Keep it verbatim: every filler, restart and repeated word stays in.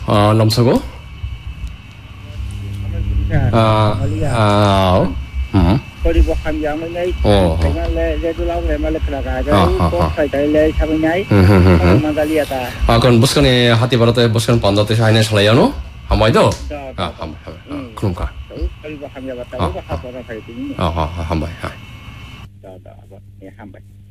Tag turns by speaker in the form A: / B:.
A: 어, 넘서고? 아, 아, 음.
B: 그리고 한 양을 내.
A: 어.
B: 내가 내 내둘라고 내 말을 그러가지고
A: 아,
B: 꼭
A: 아,
B: 사이다를 내 잡으냐이.
A: 음, 음, 음, 음.
B: 만달리야다.
A: 아, 그럼 무스간에 하티 바라테 무스간 반다테 하이네 살라야노? 한마이도?
B: 다,
A: 아,
B: 다,
A: 한마이,
B: 다.
A: 한마이. 아, 그럼까.
B: 그리고 한 양을
A: 아,
B: 따고
A: 아.
B: 하고는 가야 되니.
A: 아, 아, 한마이. 아.
B: 다, 다, 네, 한 번.